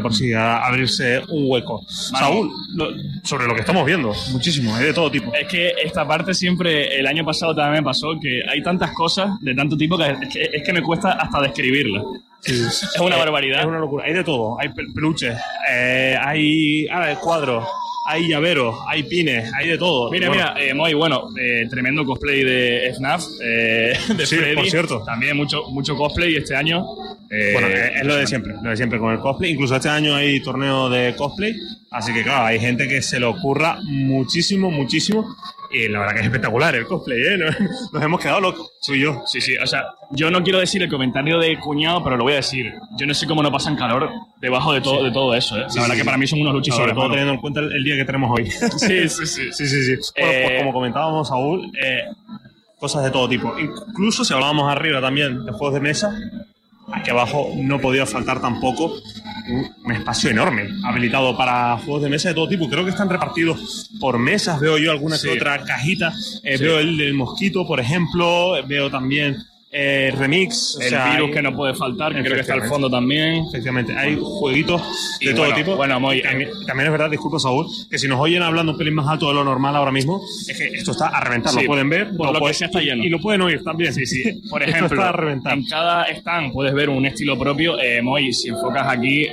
por si abrirse un hueco. Saúl, sobre lo que estamos viendo, muchísimo, de todo tipo. Es que esta parte siempre, el año pasado también me pasó, que hay tantas cosas de tanto tipo que es que me cuesta hasta describirlas. Sí, es una barbaridad. Es una locura. Hay de todo. Hay peluches, hay cuadros, hay llaveros, hay pines, hay de todo. Mira, muy bueno. Tremendo cosplay de FNAF, de sí, Freddy. Por cierto. También mucho cosplay este año. Bueno, es lo de siempre con el cosplay. Incluso este año hay torneo de cosplay. Así que, claro, hay gente que se le ocurra muchísimo. Y la verdad que es espectacular el cosplay, ¿eh? Nos hemos quedado locos, tú y yo. Sí, o sea, yo no quiero decir el comentario de cuñado, pero lo voy a decir. Yo no sé cómo no pasan calor debajo de todo eso, ¿eh? La verdad que para mí son unos luchadores. Sobre todo teniendo en cuenta el día que tenemos hoy. Sí. Bueno, pues como comentábamos, Saúl, cosas de todo tipo. Incluso si hablábamos arriba también de juegos de mesa, aquí abajo no podía faltar tampoco un espacio enorme habilitado para juegos de mesa de todo tipo. Creo que están repartidos por mesas. Veo yo alguna que otra cajita. Veo el del mosquito, por ejemplo. Veo también remix. El virus que no puede faltar, que creo que está al fondo también. Efectivamente. Hay jueguitos de todo tipo. Bueno, también es verdad, disculpa, Saúl, que si nos oyen hablando un pelín más alto de lo normal ahora mismo, es que esto está a reventar. Lo pueden ver. Por lo que sea está lleno. Y lo pueden oír también. Sí. Por ejemplo, está a reventar. En cada stand puedes ver un estilo propio. Moy, si enfocas aquí,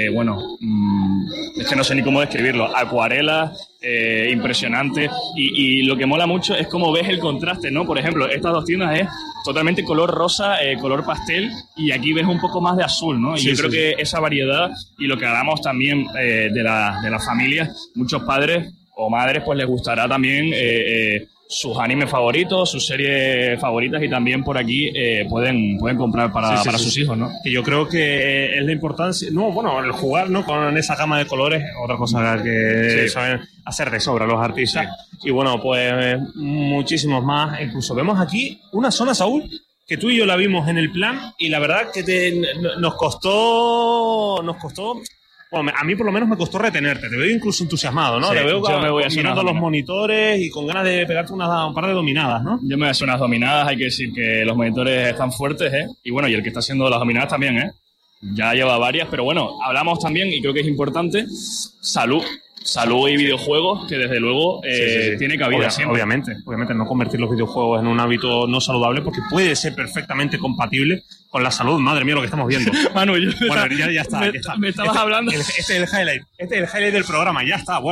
es que no sé ni cómo describirlo. Acuarelas, impresionante. Y lo que mola mucho es cómo ves el contraste, ¿no? Por ejemplo, estas dos tiendas es totalmente color rosa, color pastel, y aquí ves un poco más de azul, ¿no? Y yo creo que esa variedad y lo que hablamos también de las familias, muchos padres o madres pues les gustará también sus animes favoritos, sus series favoritas, y también por aquí pueden comprar para sus hijos, ¿no? Y yo creo que es la importancia, el jugar, ¿no? Con esa gama de colores, otra cosa que saben hacer de sobra los artistas. Y bueno, pues muchísimos más. Incluso vemos aquí una zona, Saúl, que tú y yo la vimos en el plan, y la verdad que nos costó. Bueno, a mí por lo menos me costó retenerte. Te veo incluso entusiasmado, ¿no? Sí, Te veo mirando los monitores y con ganas de pegarte un par de dominadas, ¿no? Yo me voy a hacer unas dominadas. Hay que decir que los monitores están fuertes, ¿eh? Y bueno, y el que está haciendo las dominadas también, ¿eh? Ya lleva varias, pero bueno, hablamos también, y creo que es importante, salud y videojuegos, que desde luego tiene cabida siempre. Obviamente, no convertir los videojuegos en un hábito no saludable, porque puede ser perfectamente compatible con la salud. Madre mía, lo que estamos viendo. Manu, ya está. Me estabas hablando. Este es el highlight. Este es el highlight del programa. Ya está,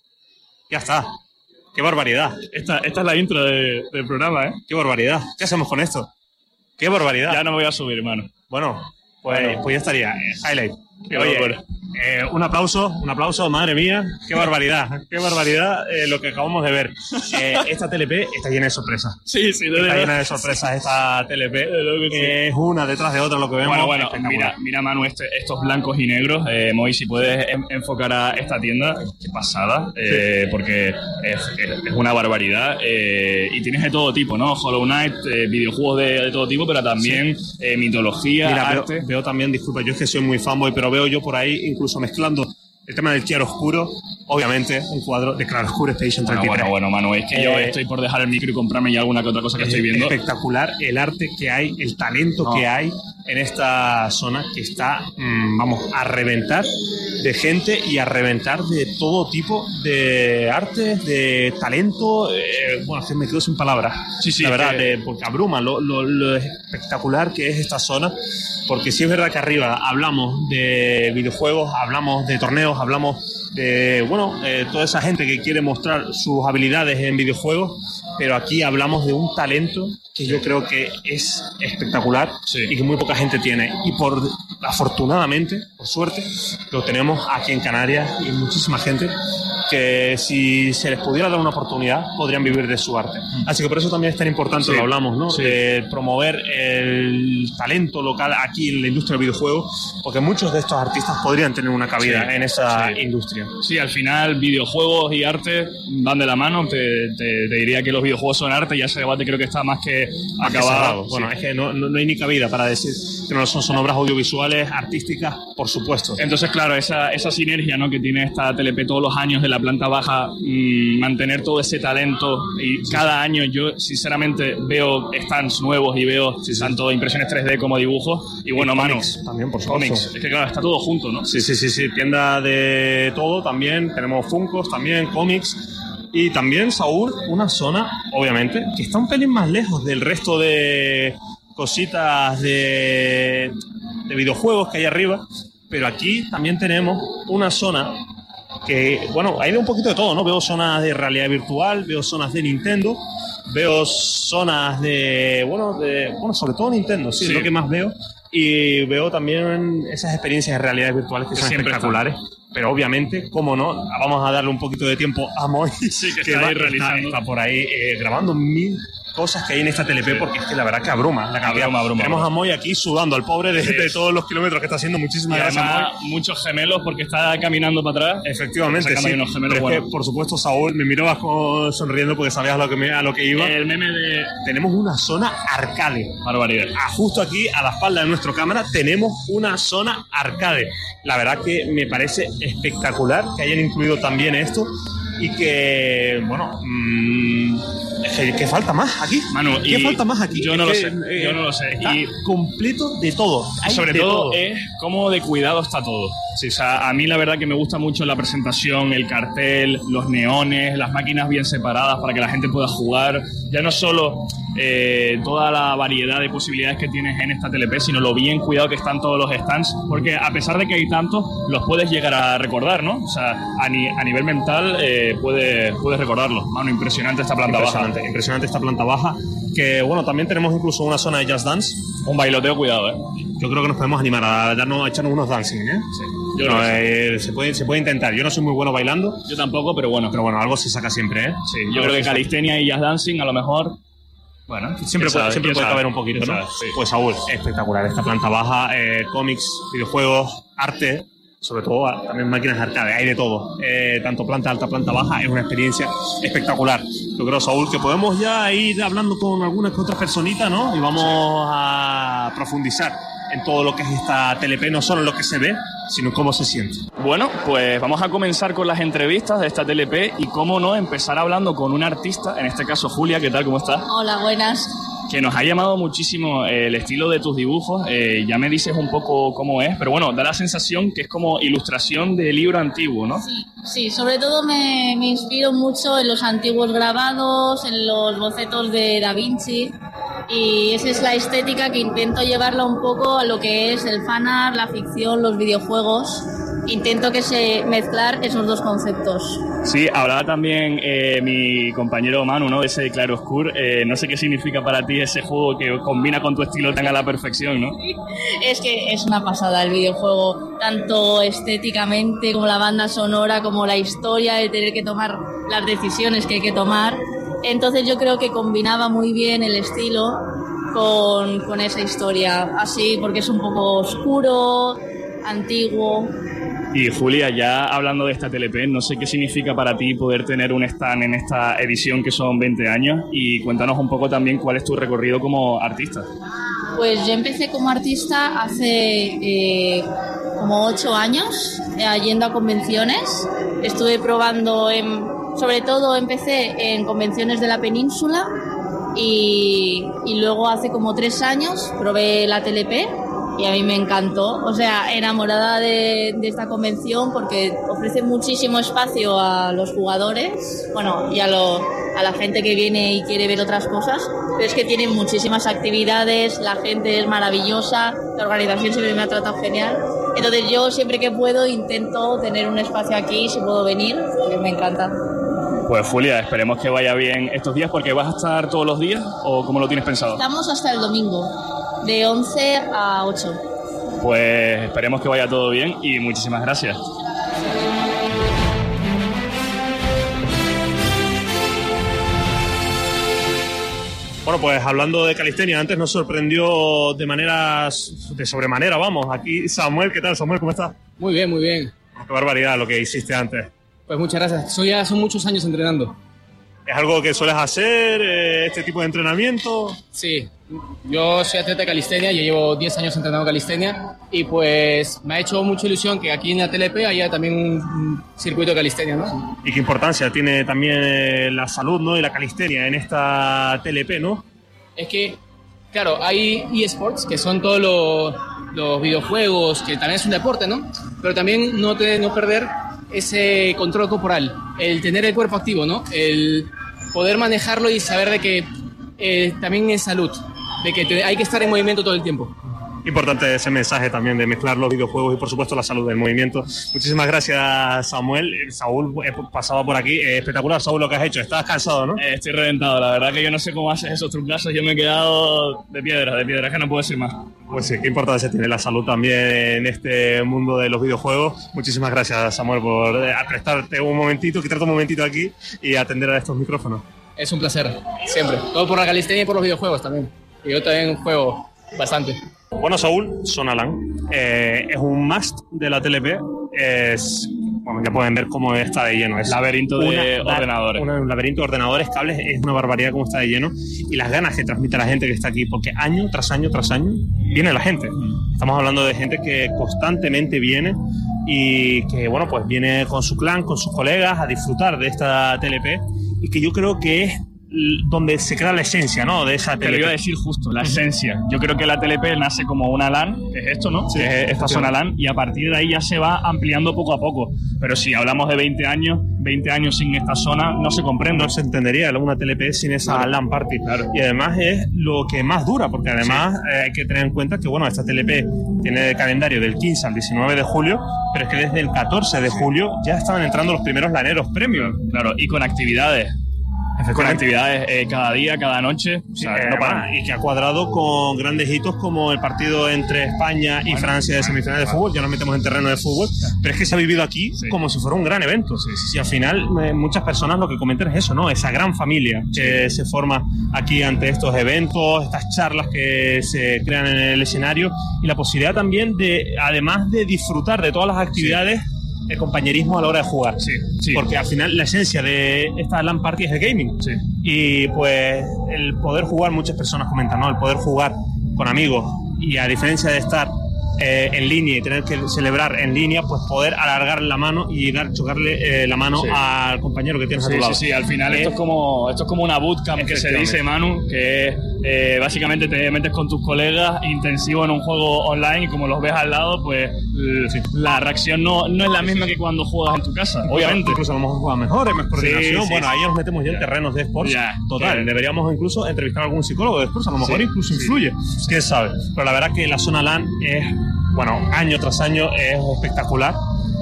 ya está. Qué barbaridad. Esta es la intro del programa, ¿eh? Qué barbaridad. ¿Qué hacemos con esto? Qué barbaridad. Ya no me voy a subir, hermano. Pues ya estaría. Highlight. Oye, un aplauso, madre mía, qué barbaridad lo que acabamos de ver. Esta TLP está llena de sorpresas. Sí, está llena de sorpresas esta TLP. Es una detrás de otra lo que vemos. Bueno, mira Manu, estos blancos y negros. Moy, si puedes enfocar a esta tienda, qué pasada, porque es una barbaridad. Y tienes de todo tipo, ¿no? Hollow Knight, videojuegos de todo tipo, pero también mitología, arte. Veo también, disculpa, yo es que soy muy fanboy, pero veo yo por ahí incluso mezclando el tema del chiaroscuro, obviamente un cuadro de Claroscuro Expedition 33. Bueno, Manu, es que yo estoy por dejar el micro y comprarme ya alguna que otra cosa que estoy viendo. Espectacular el arte que hay, el talento que hay en esta zona, que está, a reventar de gente y a reventar de todo tipo de arte, de talento. Que me quedo sin palabras. Sí, la verdad, porque abruma lo espectacular que es esta zona. Porque sí es verdad que arriba hablamos de videojuegos, hablamos de torneos, hablamos de toda esa gente que quiere mostrar sus habilidades en videojuegos, pero aquí hablamos de un talento que yo creo que es espectacular y que muy poca gente tiene. Y afortunadamente, por suerte, lo tenemos aquí en Canarias, y muchísima gente que si se les pudiera dar una oportunidad podrían vivir de su arte. Así que por eso también es tan importante, lo hablamos, ¿no? De promover el talento local aquí en la industria del videojuego, porque muchos de estos artistas podrían tener una cabida en esa industria. Sí, al final videojuegos y arte van de la mano. Te diría que los videojuegos son arte, y ese debate creo que está más que acabado. Bueno, es que no hay ni cabida para decir que no son obras audiovisuales, artísticas, por supuesto. Entonces, claro, esa sinergia, ¿no?, que tiene esta TLP todos los años de la planta baja, mantener todo ese talento, y cada año yo sinceramente veo stands nuevos y veo tanto impresiones 3D como dibujos, y bueno, Manu, también, por supuesto. cómics, es que claro, está todo junto, ¿no? Sí, tienda de todo también, tenemos Funkos también, cómics, y también, Saúl, una zona, obviamente, que está un pelín más lejos del resto de cositas de videojuegos que hay arriba, pero aquí también tenemos una zona que, bueno, hay de un poquito de todo, ¿no? Veo zonas de realidad virtual, veo zonas de Nintendo, veo zonas sobre todo Nintendo, sí, es lo que más veo, y veo también esas experiencias de realidades virtuales que son espectaculares. Pero obviamente, cómo no, vamos a darle un poquito de tiempo a Moy, que está ahí realizando. Está por ahí grabando 1000 cosas que hay en esta TLP, porque es que la verdad que abruma la cantidad. Tenemos a Moy aquí sudando al pobre de todos los kilómetros que está haciendo. Muchísimas gracias, Moy. Muchos gemelos porque está caminando para atrás. Efectivamente, sí. Unos gemelos, pero es que, por supuesto, Saúl, me mirabas sonriendo porque sabías a lo que iba. El meme de... Tenemos una zona arcade. Barbaridad. Justo aquí, a la espalda de nuestra cámara, tenemos una zona arcade. La verdad que me parece espectacular que hayan incluido también esto y que, bueno... ¿Qué falta más aquí? Manu, ¿Qué falta más aquí? Yo no lo sé. Está completo de todo. Sobre todo es cómo de cuidado está todo. Sí, o sea, a mí la verdad que me gusta mucho la presentación, el cartel, los neones, las máquinas bien separadas para que la gente pueda jugar. Ya no solo toda la variedad de posibilidades que tienes en esta TLP, sino lo bien cuidado que están todos los stands, porque a pesar de que hay tantos, los puedes llegar a recordar, ¿no? O sea, a nivel mental puedes recordarlos. Mano, impresionante esta planta baja. Impresionante esta planta baja, que bueno, también tenemos incluso una zona de Just Dance. Un bailoteo, cuidado, Yo creo que nos podemos animar a echarnos unos dancing, Sí. Yo no, se puede intentar. Yo no soy muy bueno bailando. Yo tampoco, pero bueno. Pero bueno, algo se saca siempre, Sí, yo creo que calistenia y Just Dancing a lo mejor... Bueno, siempre puede caber un poquito, ¿no? Sí. Pues Saúl, espectacular esta planta baja, cómics, videojuegos, arte, sobre todo también máquinas arcade, hay de todo. Tanto planta alta, planta baja, es una experiencia espectacular. Yo creo, Saúl, que podemos ya ir hablando con algunas que otras personitas, ¿no? Y vamos a profundizar en todo lo que es esta TLP, no solo en lo que se ve, sino cómo se siente. Bueno, pues vamos a comenzar con las entrevistas de esta TLP y cómo no empezar hablando con un artista, en este caso Julia. ¿Qué tal? ¿Cómo estás? Hola, buenas. Que nos ha llamado muchísimo el estilo de tus dibujos, ya me dices un poco cómo es, pero bueno, da la sensación que es como ilustración de libro antiguo, ¿no? Sí, sobre todo me inspiro mucho en los antiguos grabados, en los bocetos de Da Vinci, y esa es la estética que intento llevarla un poco a lo que es el fanart, la ficción, los videojuegos. Intento mezclar esos dos conceptos. Sí, hablaba también mi compañero Manu, ¿no? De ese claroscuro. No sé qué significa para ti ese juego que combina con tu estilo tan a la perfección, ¿no? Es que es una pasada el videojuego, tanto estéticamente como la banda sonora, como la historia, de tener que tomar las decisiones que hay que tomar. Entonces yo creo que combinaba muy bien el estilo con esa historia, así porque es un poco oscuro, antiguo. Y Julia, ya hablando de esta TLP, no sé qué significa para ti poder tener un stand en esta edición que son 20 años, y cuéntanos un poco también cuál es tu recorrido como artista. Pues yo empecé como artista hace como 8 años, yendo a convenciones. Estuve probando, sobre todo empecé en convenciones de la península y luego hace como 3 años probé la TLP. Y a mí me encantó, o sea, enamorada de esta convención porque ofrece muchísimo espacio a los jugadores, bueno, y a la gente que viene y quiere ver otras cosas, pero es que tienen muchísimas actividades, la gente es maravillosa, la organización siempre me ha tratado genial. Entonces yo siempre que puedo intento tener un espacio aquí, si puedo venir, porque me encanta. Pues Julia, esperemos que vaya bien estos días, porque ¿vas a estar todos los días o cómo lo tienes pensado? Estamos hasta el domingo, de 11 a 8. Pues esperemos que vaya todo bien y muchísimas gracias. Bueno, pues hablando de calistenia, antes nos sorprendió de sobremanera, vamos. Aquí Samuel, ¿qué tal, Samuel? ¿Cómo estás? Muy bien, muy bien. Qué barbaridad lo que hiciste antes. Pues muchas gracias. Son muchos años entrenando. ¿Es algo que sueles hacer, este tipo de entrenamiento? Sí, yo soy atleta de calistenia, yo llevo 10 años entrenando calistenia y pues me ha hecho mucha ilusión que aquí en la TLP haya también un circuito de calistenia, ¿no? ¿Y qué importancia tiene también la salud, ¿no? y la calistenia en esta TLP, ¿no? Es que, claro, hay eSports, que son todos los videojuegos, que también es un deporte, ¿no? Pero también no perder ese control corporal, el tener el cuerpo activo, ¿no? El poder manejarlo y saber de que también es salud, de que hay que estar en movimiento todo el tiempo. Importante ese mensaje también de mezclar los videojuegos y por supuesto la salud del movimiento. Muchísimas gracias, Samuel. Saúl pasaba por aquí. Espectacular, Saúl, lo que has hecho. Estás cansado, ¿no? Estoy reventado, la verdad que yo no sé cómo haces esos trucazos. Yo me he quedado de piedra, que no puedo decir más. Pues sí, qué importancia tiene la salud también en este mundo de los videojuegos. Muchísimas gracias, Samuel, por prestarte un momentito, quitarte un momentito aquí y atender a estos micrófonos. Es un placer, siempre. Todo por la calistenia y por los videojuegos también. Y yo también juego bastante. Bueno, Saúl, Zona LAN es un must de la TLP. Bueno, ya pueden ver cómo está de lleno. Es laberinto de ordenadores. Un laberinto de ordenadores, cables, es una barbaridad cómo está de lleno. Y las ganas que transmite la gente que está aquí, porque año tras año tras año viene la gente. Estamos hablando de gente que constantemente viene y que, bueno, pues viene con su clan, con sus colegas a disfrutar de esta TLP y que yo creo que es donde se crea la esencia, ¿no? De esa TLP. Te lo iba a decir justo, la esencia. Yo creo que la TLP nace como una LAN, que es esto, ¿no? Sí, que es esta zona LAN, y a partir de ahí ya se va ampliando poco a poco. Pero si hablamos de 20 años sin esta zona, no se comprende. No se entendería una TLP sin esa claro. LAN party. Claro. Y además es lo que más dura, porque además hay que tener en cuenta que, bueno, esta TLP tiene el calendario del 15 al 19 de julio, pero es que desde el 14 de julio ya estaban entrando los primeros laneros premium. Claro, y con actividades. Con actividades cada día, cada noche, o sea, no para. Y que ha cuadrado con grandes hitos como el partido entre España y Francia de semifinales de fútbol. Ya nos metemos en terreno de fútbol, pero es que se ha vivido aquí como si fuera un gran evento. Y al final muchas personas lo que comentan es eso, ¿no? Esa gran familia que se forma aquí ante estos eventos, estas charlas que se crean en el escenario y la posibilidad también de, además de disfrutar de todas las actividades, el compañerismo a la hora de jugar. Sí. Porque al final la esencia de esta LAN party es el gaming. Y pues el poder jugar, muchas personas comentan, ¿no? El poder jugar con amigos y a diferencia de estar en línea y tener que celebrar en línea, pues poder alargar la mano y chocarle la mano al compañero que tienes a tu lado. Sí, al final esto es como una bootcamp que se dice, Manu, que es básicamente te metes con tus colegas intensivo en un juego online y como los ves al lado, pues la reacción no es la misma que cuando juegas en tu casa, obviamente. Incluso a lo mejor juegas mejor, hay más coordinación. Bueno, ahí nos metemos ya en terrenos de esports. Total, deberíamos incluso entrevistar a algún psicólogo de esports, a lo mejor incluso influye. ¿Quién sabe? Pero la verdad que la zona LAN es, bueno, año tras año es espectacular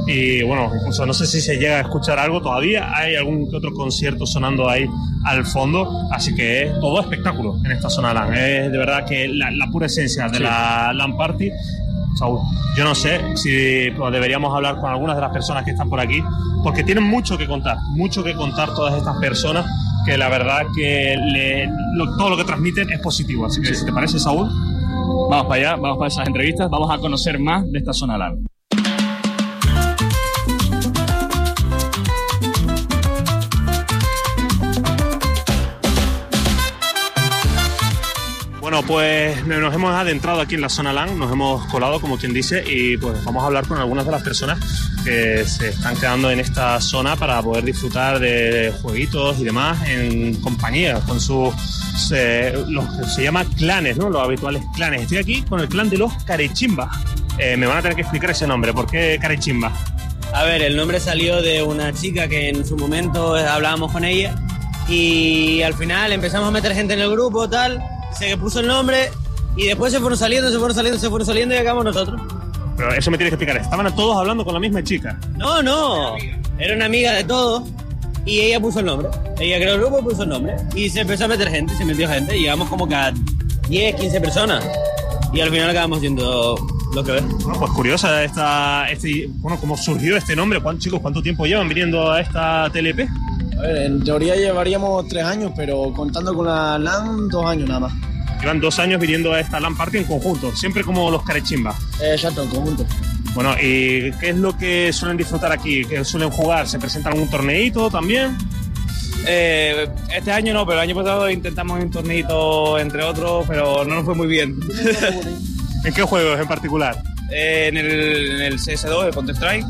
y bueno, incluso no sé si se llega a escuchar algo todavía, hay algún que otro concierto sonando ahí al fondo, así que es todo espectáculo en esta zona LAN, es de verdad que la pura esencia de la LAN Party. Saúl, yo no sé si deberíamos hablar con algunas de las personas que están por aquí, porque tienen mucho que contar todas estas personas, que la verdad que todo lo que transmiten es positivo, así que si te parece, Saúl, vamos para allá, vamos para esas entrevistas, vamos a conocer más de esta zona LAN. Bueno, pues nos hemos adentrado aquí en la zona LAN, nos hemos colado, como quien dice, y pues vamos a hablar con algunas de las personas que se están quedando en esta zona para poder disfrutar de jueguitos y demás en compañía, con sus los que se llama clanes, ¿no? Los habituales clanes. Estoy aquí con el clan de los Carechimbas. Me van a tener que explicar ese nombre. ¿Por qué Carechimbas? A ver, el nombre salió de una chica que en su momento hablábamos con ella y al final empezamos a meter gente en el grupo, tal, se puso el nombre y después se fueron saliendo y acabamos nosotros. Pero eso me tienes que explicar. ¿Estaban todos hablando con la misma chica? No. Era una amiga de todos y ella puso el nombre. Ella creó el grupo y puso el nombre. Y se empezó a meter gente, se metió gente. Y llegamos como que a 10, 15 personas. Y al final acabamos siendo lo que ves. Bueno, pues curiosa bueno, ¿cómo surgió este nombre? Chicos, ¿cuánto tiempo llevan viniendo a esta TLP? A ver, en teoría llevaríamos 3 años, pero contando con la LAN, 2 años nada más. Llevan 2 años viniendo a esta LAN Party en conjunto, siempre como los Carechimbas. Exacto, en conjunto. Bueno, ¿y qué es lo que suelen disfrutar aquí? ¿Qué suelen jugar? ¿Se presentan algún torneito también? Este año no, pero el año pasado intentamos un torneito entre otros, pero no nos fue muy bien. ¿En qué juegos en particular? En el CS2, el Counter-Strike.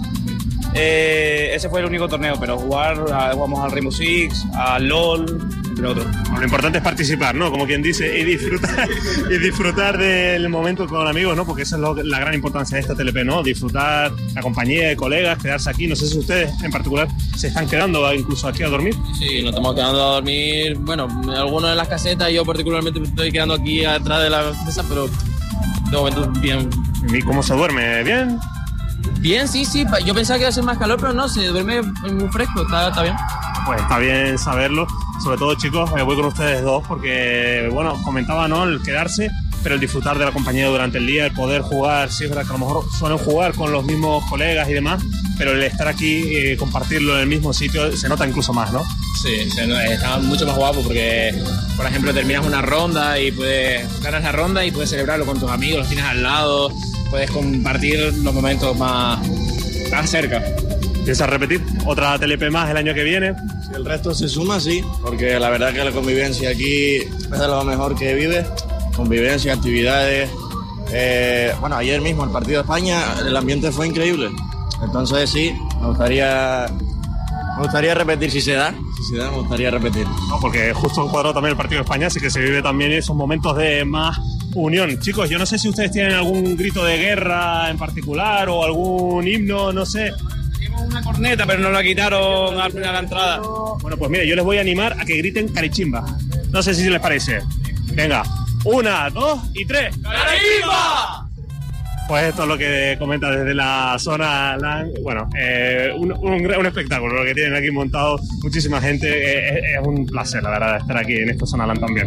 Ese fue el único torneo, pero jugamos al Rainbow Six, al LOL, entre otros. Bueno, lo importante es participar, ¿no? Como quien dice, y disfrutar del momento con amigos, ¿no? Porque esa es la gran importancia de esta TLP, ¿no? Disfrutar la compañía de colegas, quedarse aquí. No sé si ustedes en particular se están quedando incluso aquí a dormir. Sí, nos estamos quedando a dormir. Bueno, algunos en las casetas, yo particularmente me estoy quedando aquí atrás de la mesa, pero de momento bien. ¿Y cómo se duerme? ¿Bien? Bien, sí. Yo pensaba que iba a ser más calor, pero no, se duerme muy fresco, está bien. Pues está bien saberlo. Sobre todo, chicos, voy con ustedes dos porque, bueno, comentaba, ¿no? El quedarse, pero el disfrutar de la compañía durante el día, el poder jugar. Sí, es verdad que a lo mejor suelen jugar con los mismos colegas y demás, pero el estar aquí, compartirlo en el mismo sitio, se nota incluso más, ¿no? Sí, está mucho más guapo porque, por ejemplo, terminas una ronda y ganas la ronda y puedes celebrarlo con tus amigos, los tienes al lado, puedes compartir los momentos más cerca. ¿Piensas repetir otra TLP más el año que viene? Si el resto se suma, sí, porque la verdad que la convivencia aquí es de lo mejor que vive. Convivencia, actividades. Bueno, ayer mismo el partido de España, el ambiente fue increíble. Entonces sí, me gustaría repetir si se da, me gustaría repetir. No, porque justo cuadró también el partido de España, así que se vive también esos momentos de más unión. Chicos, yo no sé si ustedes tienen algún grito de guerra en particular o algún himno, no sé. Teníamos una corneta, pero nos la quitaron al final de la entrada. Bueno, pues mire, yo les voy a animar a que griten Carichimba. No sé si les parece. Venga, 1, 2 y 3. ¡Carichimba! Pues esto es lo que comenta desde la zona LAN. Bueno, un espectáculo lo que tienen aquí montado. Muchísima gente. Es un placer, la verdad, estar aquí en esta zona LAN también.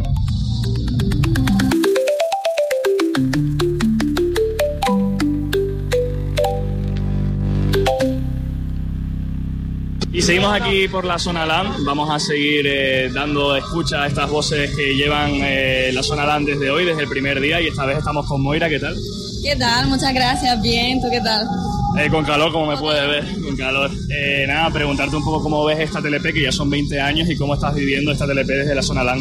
Y seguimos aquí por la zona LAN. Vamos a seguir dando escucha a estas voces que llevan la zona LAN desde hoy, desde el primer día. Y esta vez estamos con Moira. ¿Qué tal? ¿Qué tal? Muchas gracias. Bien, ¿tú qué tal? Con calor, como me puedes ver, con calor. Nada, preguntarte un poco cómo ves esta TLP, que ya son 20 años, y cómo estás viviendo esta TLP desde la zona LAN.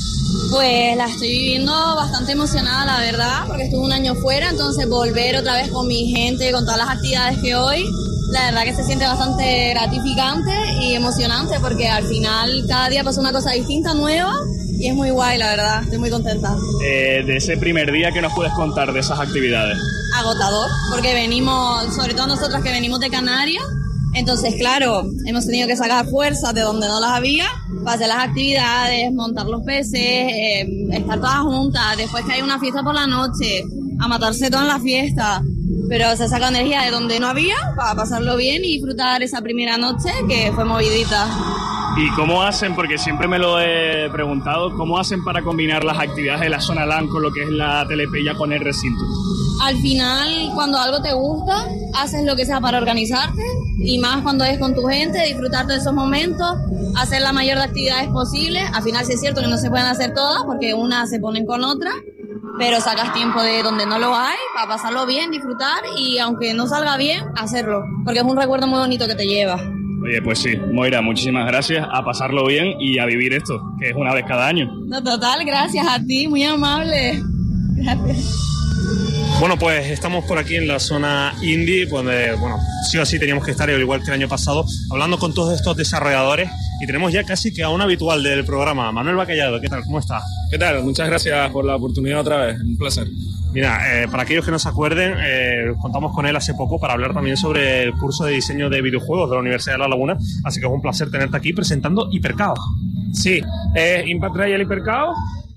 Pues la estoy viviendo bastante emocionada, la verdad, porque estuve un año fuera, entonces volver otra vez con mi gente, con todas las actividades que hoy, la verdad que se siente bastante gratificante y emocionante, porque al final cada día pasa una cosa distinta, nueva, y es muy guay, la verdad, estoy muy contenta. De ese primer día, ¿qué nos puedes contar de esas actividades? Agotador, porque venimos, sobre todo nosotras que venimos de Canarias, entonces claro, hemos tenido que sacar fuerzas de donde no las había para hacer las actividades, montar los PCs, estar todas juntas, después que hay una fiesta por la noche, a matarse toda en la fiesta, pero se saca energía de donde no había para pasarlo bien y disfrutar esa primera noche que fue movidita. ¿Y cómo hacen? Porque siempre me lo he preguntado, ¿cómo hacen para combinar las actividades de la zona LAN con lo que es la TLP ya con el recinto? Al final, cuando algo te gusta, haces lo que sea para organizarte, y más cuando es con tu gente, disfrutar de esos momentos, hacer la mayor de actividades posibles. Al final sí es cierto que no se pueden hacer todas porque unas se ponen con otras, pero sacas tiempo de donde no lo hay para pasarlo bien, disfrutar, y aunque no salga bien, hacerlo, porque es un recuerdo muy bonito que te lleva. Oye, pues sí, Moira, muchísimas gracias, a pasarlo bien y a vivir esto, que es una vez cada año. No, total, gracias a ti, muy amable. Gracias. Bueno, pues estamos por aquí en la zona indie, donde, bueno, sí o sí teníamos que estar, al igual que el año pasado, hablando con todos estos desarrolladores, y tenemos ya casi que a un habitual del programa. Manuel Bacallado, ¿qué tal? ¿Cómo estás? ¿Qué tal? Muchas gracias por la oportunidad otra vez, un placer. Mira, para aquellos que no se acuerden, contamos con él hace poco para hablar también sobre el curso de diseño de videojuegos de la Universidad de La Laguna, así que es un placer tenerte aquí presentando Hipercaos. Sí, es Impact Trial Hipercaos,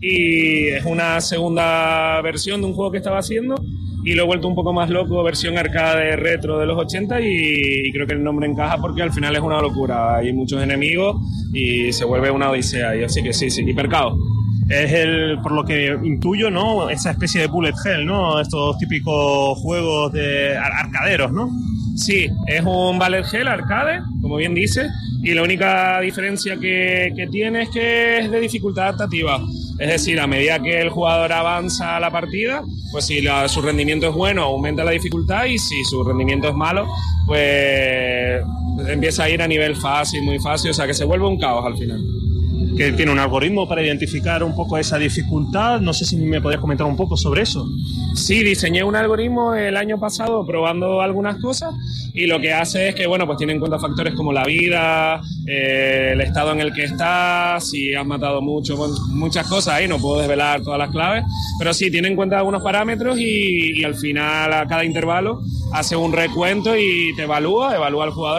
y es una segunda versión de un juego que estaba haciendo, y lo he vuelto un poco más loco, versión arcade retro de los 80, y creo que el nombre encaja porque al final es una locura, hay muchos enemigos y se vuelve una odisea, y así que sí, Hipercaos. Es por lo que intuyo, ¿no? Esa especie de bullet hell, ¿no? Estos típicos juegos de arcaderos, ¿no? Sí, es un bullet hell arcade, como bien dice, y la única diferencia que tiene es que es de dificultad adaptativa. Es decir, a medida que el jugador avanza la partida, pues si su rendimiento es bueno, aumenta la dificultad, y si su rendimiento es malo, pues empieza a ir a nivel fácil, muy fácil, o sea que se vuelve un caos al final. Que tiene un algoritmo para identificar un poco esa dificultad. No sé si me podrías comentar un poco sobre eso. Sí, diseñé un algoritmo el año pasado probando algunas cosas y lo que hace es que, bueno, pues tiene en cuenta factores como la vida, el estado en el que estás, si has matado mucho, muchas cosas ahí, no puedo desvelar todas las claves, pero sí, tiene en cuenta algunos parámetros y al final a cada intervalo hace un recuento y te evalúa al jugador